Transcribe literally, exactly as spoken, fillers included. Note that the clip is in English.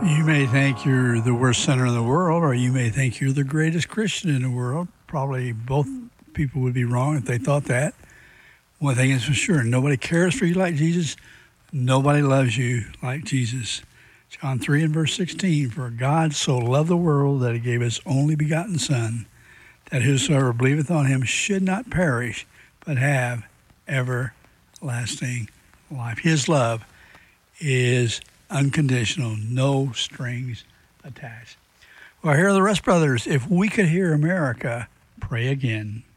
You may think you're the worst sinner in the world, or you may think you're the greatest Christian in the world. Probably both people would be wrong if they thought that. One thing is for sure, nobody cares for you like Jesus. Nobody loves you like Jesus. John three and verse sixteen, for God so loved the world that he gave his only begotten Son, that whosoever believeth on him should not perish, but have everlasting life. His love is unconditional, no strings attached. Well, here are the rest, brothers. If we could hear America, pray again.